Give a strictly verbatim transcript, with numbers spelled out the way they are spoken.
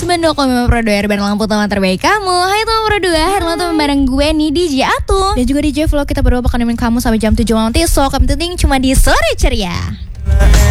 Mendok Komima Pro dua Band Lampu Teman Terbaik Kamu. Hai teman Pro dua, hari lo teman bareng gue nih D J Atu dan juga D J Vlog. Kita berdua bakal nemenin kamu sampai jam tujuh malam besok. Yang penting cuma di Sore Ceria.